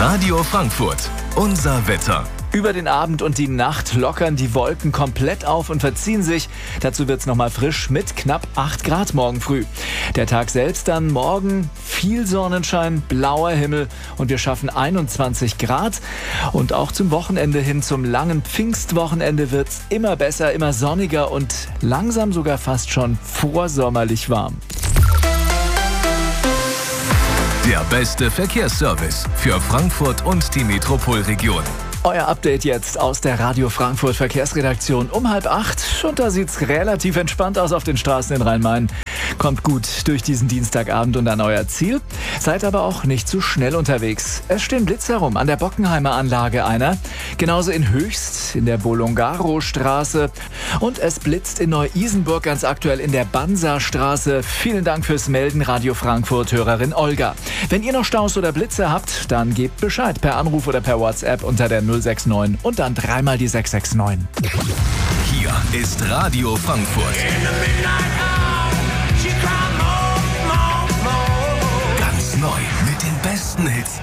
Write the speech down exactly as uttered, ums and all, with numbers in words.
Radio Frankfurt, unser Wetter. Über den Abend und die Nacht lockern die Wolken komplett auf und verziehen sich. Dazu wird's nochmal frisch mit knapp acht Grad morgen früh. Der Tag selbst dann morgen viel Sonnenschein, blauer Himmel und wir schaffen einundzwanzig Grad. Und auch zum Wochenende hin, zum langen Pfingstwochenende wird's immer besser, immer sonniger und langsam sogar fast schon vorsommerlich warm. Der beste Verkehrsservice für Frankfurt und die Metropolregion. Euer Update jetzt aus der Radio Frankfurt Verkehrsredaktion um halb acht. Und da sieht's relativ entspannt aus auf den Straßen in Rhein-Main. Kommt gut durch diesen Dienstagabend und an euer Ziel. Seid aber auch nicht zu schnell unterwegs. Es stehen Blitze herum, an der Bockenheimer Anlage einer. Genauso in Höchst, in der Bolongaro-Straße. Und es blitzt in Neu-Isenburg ganz aktuell in der Bansa-Straße. Vielen Dank fürs Melden, Radio Frankfurt-Hörerin Olga. Wenn ihr noch Staus oder Blitze habt, dann gebt Bescheid per Anruf oder per WhatsApp unter der null sechs neun und dann dreimal die sechs sechs neun. Hier ist Radio Frankfurt. Ganz neu mit den besten Hits